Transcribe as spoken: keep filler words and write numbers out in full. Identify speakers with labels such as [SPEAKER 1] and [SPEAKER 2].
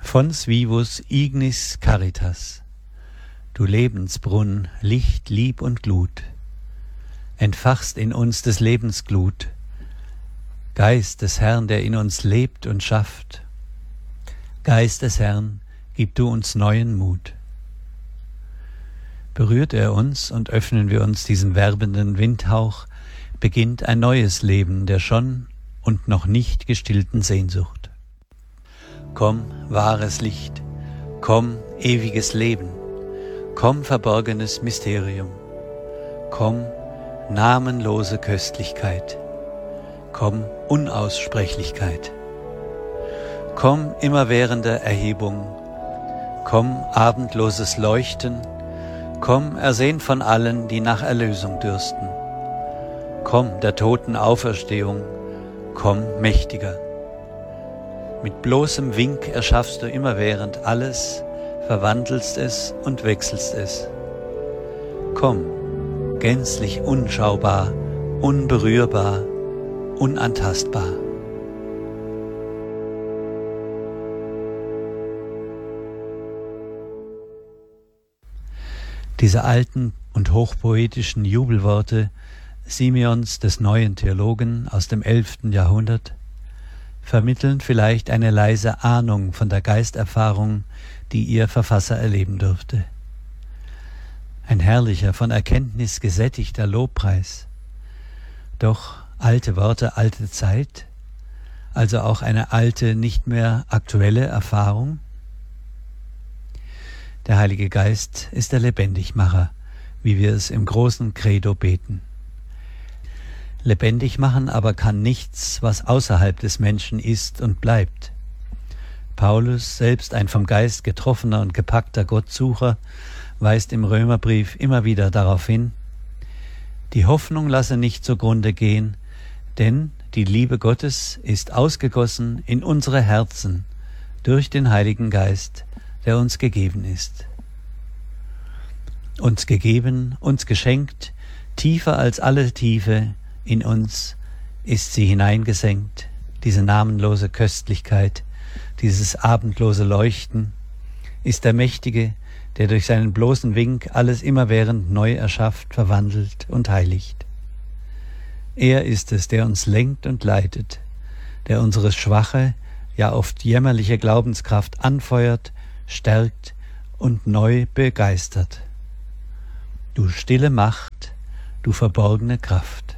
[SPEAKER 1] Fons vivus ignis caritas, du Lebensbrunn, Licht, Lieb und Glut, entfachst in uns des Lebens Glut, Geist des Herrn, der in uns lebt und schafft. Geist des Herrn, gib du uns neuen Mut. Berührt er uns und öffnen wir uns diesem werbenden Windhauch, beginnt ein neues Leben der schon und noch nicht gestillten Sehnsucht. Komm, wahres Licht, komm, ewiges Leben, komm, verborgenes Mysterium, komm, namenlose Köstlichkeit, komm, Unaussprechlichkeit, komm, immerwährende Erhebung, komm, abendloses Leuchten, komm, ersehnt von allen, die nach Erlösung dürsten, komm, der Toten Auferstehung, komm, Mächtiger. Mit bloßem Wink erschaffst du immerwährend alles, verwandelst es und wechselst es. Komm, gänzlich unschaubar, unberührbar, unantastbar. Diese alten und hochpoetischen Jubelworte Simeons des neuen Theologen aus dem elften Jahrhundert vermitteln vielleicht eine leise Ahnung von der Geisterfahrung, die ihr Verfasser erleben durfte. Ein herrlicher, von Erkenntnis gesättigter Lobpreis. Doch alte Worte, alte Zeit, also auch eine alte, nicht mehr aktuelle Erfahrung. Der Heilige Geist ist der Lebendigmacher, wie wir es im großen Credo beten. Lebendig machen aber kann nichts, was außerhalb des Menschen ist und bleibt. Paulus, selbst ein vom Geist getroffener und gepackter Gottsucher, weist im Römerbrief immer wieder darauf hin: Die Hoffnung lasse nicht zugrunde gehen, denn die Liebe Gottes ist ausgegossen in unsere Herzen durch den Heiligen Geist, der uns gegeben ist. Uns gegeben, uns geschenkt, tiefer als alle Tiefe, in uns ist sie hineingesenkt, diese namenlose Köstlichkeit, dieses abendlose Leuchten, ist der Mächtige, der durch seinen bloßen Wink alles immerwährend neu erschafft, verwandelt und heiligt. Er ist es, der uns lenkt und leitet, der unsere schwache, ja oft jämmerliche Glaubenskraft anfeuert, stärkt und neu begeistert. Du stille Macht, du verborgene Kraft.